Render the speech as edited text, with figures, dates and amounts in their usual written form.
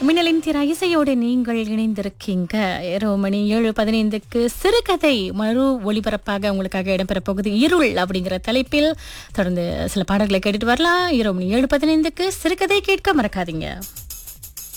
மின்னலின் திரா இசையோடு நீங்கள் இணைந்திருக்கீங்க. இரவு மணி 7:15க்கு சிறுகதை மறு ஒளிபரப்பாக உங்களுக்காக இடம்பெற போகுது. இருள் அப்படிங்கிற தலைப்பில் தொடர்ந்து சில பாடல்களை கேட்டுட்டு வரலாம். இரவு மணி 7:15க்கு சிறுகதை கேட்க மறக்காதீங்க.